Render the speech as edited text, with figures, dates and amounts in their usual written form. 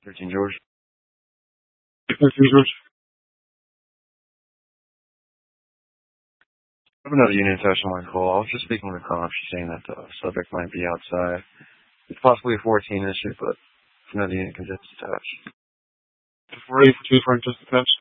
13 George. 13 George. I have another unit attached on my call. I was just speaking with a cop. She's saying that the subject might be outside. It's possibly a 14 issue, but another unit because it's attached. 484 just attached.